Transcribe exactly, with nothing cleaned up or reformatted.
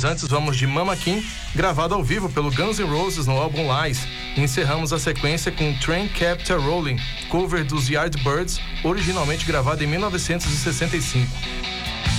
antes vamos de Mama King, gravado ao vivo pelo Guns N' Roses no álbum Lies. E encerramos a sequência com Train Kept a Rolling, cover dos Yardbirds, originalmente gravado em mil novecentos e sessenta e cinco.